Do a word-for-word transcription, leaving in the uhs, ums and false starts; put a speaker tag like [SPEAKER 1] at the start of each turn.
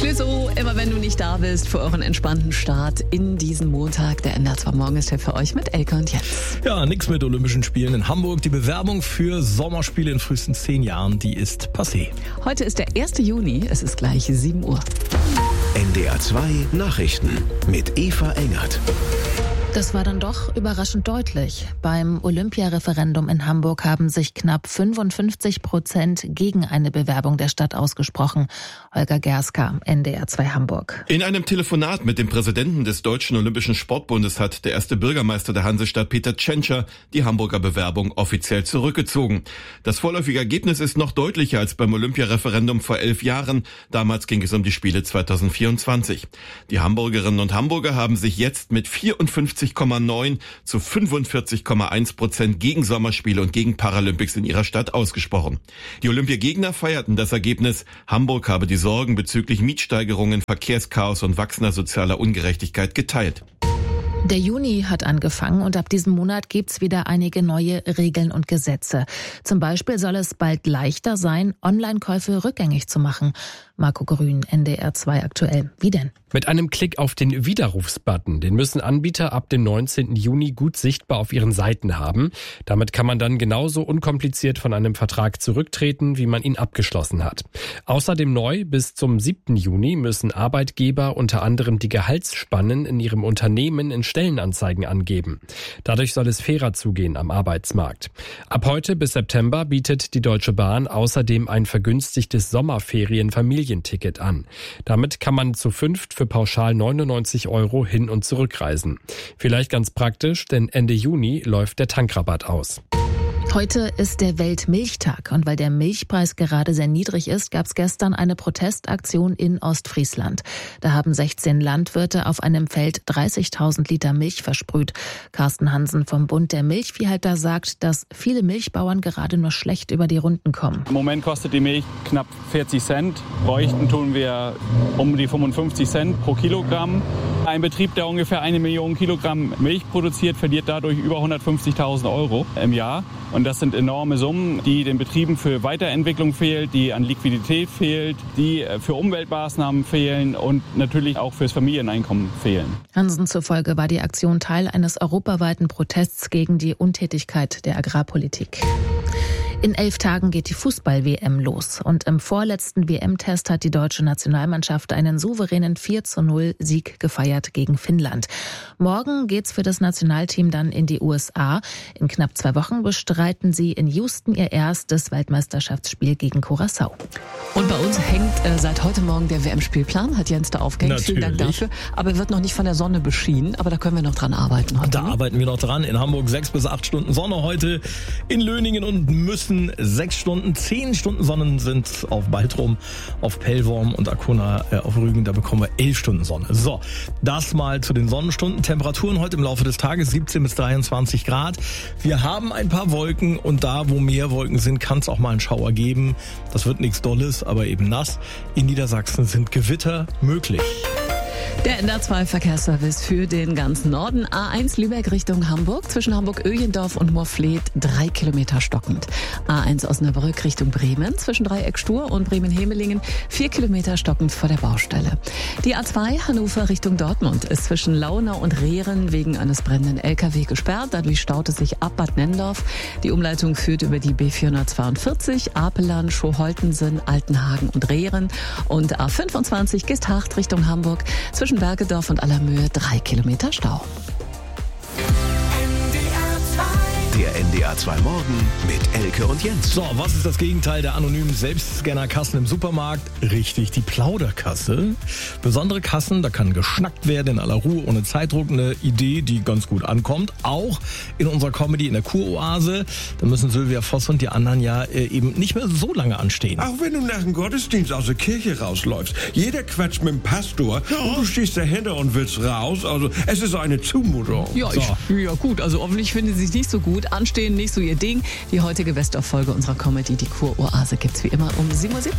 [SPEAKER 1] Clöso, immer wenn du nicht da bist, für euren entspannten Start in diesen Montag. Der N D R zwei Morgen ist hier für euch mit Elke und Jens.
[SPEAKER 2] Ja, nix mit Olympischen Spielen in Hamburg. Die Bewerbung für Sommerspiele in frühestens zehn Jahren, die ist passé.
[SPEAKER 1] Heute ist der erste Juni, es ist gleich sieben Uhr.
[SPEAKER 3] N D R zwei Nachrichten mit Eva Engert.
[SPEAKER 4] Das war dann doch überraschend deutlich. Beim Olympiareferendum in Hamburg haben sich knapp fünfundfünfzig Prozent gegen eine Bewerbung der Stadt ausgesprochen. Holger Gerska, N D R zwei Hamburg.
[SPEAKER 5] In einem Telefonat mit dem Präsidenten des Deutschen Olympischen Sportbundes hat der erste Bürgermeister der Hansestadt, Peter Tschentscher, die Hamburger Bewerbung offiziell zurückgezogen. Das vorläufige Ergebnis ist noch deutlicher als beim Olympiareferendum vor elf Jahren. Damals ging es um die Spiele zweitausendvierundzwanzig. Die Hamburgerinnen und Hamburger haben sich jetzt mit vierundfünfzig Komma neun zu fünfundvierzig Komma eins Prozent gegen Sommerspiele und gegen Paralympics in ihrer Stadt ausgesprochen. Die Olympiagegner feierten das Ergebnis. Hamburg habe die Sorgen bezüglich Mietsteigerungen, Verkehrschaos und wachsender sozialer Ungerechtigkeit geteilt.
[SPEAKER 4] Der Juni hat angefangen und ab diesem Monat gibt's wieder einige neue Regeln und Gesetze. Zum Beispiel soll es bald leichter sein, Online-Käufe rückgängig zu machen. Marco Grün, N D R zwei aktuell. Wie denn?
[SPEAKER 6] Mit einem Klick auf den Widerrufsbutton, den müssen Anbieter ab dem neunzehnten Juni gut sichtbar auf ihren Seiten haben. Damit kann man dann genauso unkompliziert von einem Vertrag zurücktreten, wie man ihn abgeschlossen hat. Außerdem neu, bis zum siebten Juni müssen Arbeitgeber unter anderem die Gehaltsspannen in ihrem Unternehmen in Stellenanzeigen angeben. Dadurch soll es fairer zugehen am Arbeitsmarkt. Ab heute bis September bietet die Deutsche Bahn außerdem ein vergünstigtes Sommerferien-Familienticket an. Damit kann man zu fünft für pauschal neunundneunzig Euro hin- und zurückreisen. Vielleicht ganz praktisch, denn Ende Juni läuft der Tankrabatt aus.
[SPEAKER 4] Heute ist der Weltmilchtag und weil der Milchpreis gerade sehr niedrig ist, gab es gestern eine Protestaktion in Ostfriesland. Da haben sechzehn Landwirte auf einem Feld dreißigtausend Liter Milch versprüht. Carsten Hansen vom Bund der Milchviehhalter sagt, dass viele Milchbauern gerade nur schlecht über die Runden kommen.
[SPEAKER 7] Im Moment kostet die Milch knapp vierzig Cent. Bräuchten tun wir um die fünfundfünfzig Cent pro Kilogramm. Ein Betrieb, der ungefähr eine Million Kilogramm Milch produziert, verliert dadurch über hundertfünfzigtausend Euro im Jahr. Und das sind enorme Summen, die den Betrieben für Weiterentwicklung fehlt, die an Liquidität fehlt, die für Umweltmaßnahmen fehlen und natürlich auch fürs Familieneinkommen fehlen.
[SPEAKER 4] Hansen zufolge war die Aktion Teil eines europaweiten Protests gegen die Untätigkeit der Agrarpolitik. In elf Tagen geht die Fußball-W M los. Und im vorletzten W M-Test hat die deutsche Nationalmannschaft einen souveränen vier zu null Sieg gefeiert gegen Finnland. Morgen geht's für das Nationalteam dann in die U S A. In knapp zwei Wochen bestreiten sie in Houston ihr erstes Weltmeisterschaftsspiel gegen Curaçao.
[SPEAKER 1] Und bei uns hängt äh, seit heute Morgen der W M-Spielplan, hat Jens da aufgehängt.
[SPEAKER 2] Natürlich.
[SPEAKER 1] Vielen Dank dafür. Aber er wird noch nicht von der Sonne beschienen, aber da können wir noch dran arbeiten heute.
[SPEAKER 2] Da
[SPEAKER 1] ne?
[SPEAKER 2] arbeiten wir noch dran. In Hamburg sechs bis acht Stunden Sonne heute, in Löningen und Müssen sechs Stunden, zehn Stunden Sonnen sind auf Baltrum, auf Pellworm und Arkona äh, auf Rügen, da bekommen wir elf Stunden Sonne. So, das mal zu den Sonnenstunden. Temperaturen heute im Laufe des Tages siebzehn bis dreiundzwanzig Grad. Wir haben ein paar Wolken und da, wo mehr Wolken sind, kann es auch mal einen Schauer geben. Das wird nichts Dolles, aber eben nass. In Niedersachsen sind Gewitter möglich.
[SPEAKER 1] Der N D R zwei Verkehrsservice für den ganzen Norden. A eins Lübeck Richtung Hamburg. Zwischen Hamburg-Öjendorf und Moorfleet drei Kilometer stockend. A eins Osnabrück Richtung Bremen. Zwischen Dreieck-Stur und Bremen-Hemelingen vier Kilometer stockend vor der Baustelle. Die A zwei Hannover Richtung Dortmund ist zwischen Launau und Rehren wegen eines brennenden L K W gesperrt. Dadurch staut es sich ab Bad Nennendorf. Die Umleitung führt über die B vierhundertzweiundvierzig, Apelern, Schoholtensen, Altenhagen und Rehren. Und A fünfundzwanzig Gesthacht Richtung Hamburg. Zwischen Bergedorf und Allermöhe drei Kilometer Stau.
[SPEAKER 3] Der N D R zwei Morgen mit Elke und Jens.
[SPEAKER 2] So, was ist das Gegenteil der anonymen Selbstscannerkassen im Supermarkt? Richtig, die Plauderkasse. Besondere Kassen, da kann geschnackt werden in aller Ruhe, ohne Zeitdruck. Eine Idee, die ganz gut ankommt. Auch in unserer Comedy in der Kuroase. Da müssen Sylvia Voss und die anderen ja äh, eben nicht mehr so lange anstehen.
[SPEAKER 8] Auch wenn du nach dem Gottesdienst aus der Kirche rausläufst. Jeder quatscht mit dem Pastor ja. Und du stehst dahinter und willst raus. Also es ist eine Zumutung.
[SPEAKER 1] Ja,
[SPEAKER 2] so.
[SPEAKER 1] ich, ja gut, also offensichtlich finden sie sich nicht so gut. Anstehen, nicht so ihr Ding. Die heutige Best-of-Folge unserer Comedy, die Kuroase, gibt's wie immer um sieben Uhr siebzig.